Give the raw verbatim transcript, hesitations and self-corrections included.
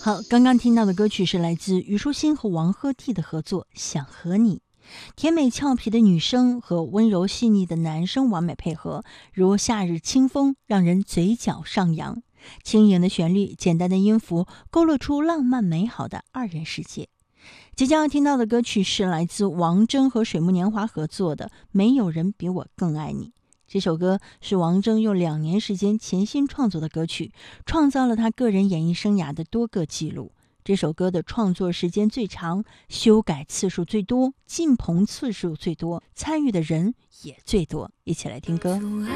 好，刚刚听到的歌曲是来自虞书欣和王鹤棣的合作《想和你》。甜美俏皮的女生和温柔细腻的男生完美配合，如夏日清风，让人嘴角上扬。轻盈的旋律，简单的音符，勾勒出浪漫美好的二人世界。即将要听到的歌曲是来自王铮和水木年华合作的《没有人比我更爱你》。这首歌是王铮用两年时间潜心创作的歌曲，创造了他个人演艺生涯的多个纪录。这首歌的创作时间最长，修改次数最多，进棚次数最多，参与的人也最多。一起来听歌。